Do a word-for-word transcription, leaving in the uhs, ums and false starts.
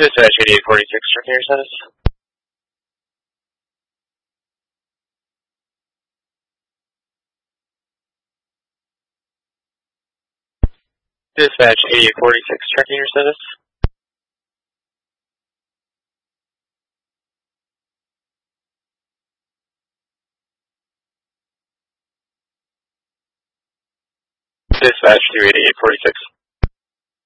Dispatch eighty-eight forty-six, checking your status. Dispatch eighty-eight forty-six, checking your status. Dispatch two eighty-eight forty-six.